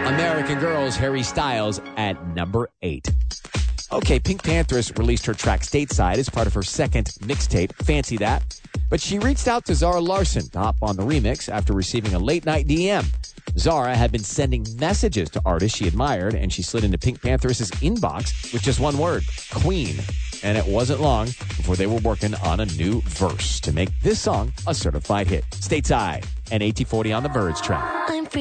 American Girl's Harry Styles at number 8. Okay, Pink Pantheress released her track Stateside as part of her second mixtape, Fancy That. But she reached out to Zara Larsson to hop on the remix after receiving a late-night DM. Zara had been sending messages to artists she admired, and she slid into Pink Pantheress' inbox with just one word, Queen. And it wasn't long before they were working on a new verse to make this song a certified hit. Stateside and AT40 on the Birds track. I'm free.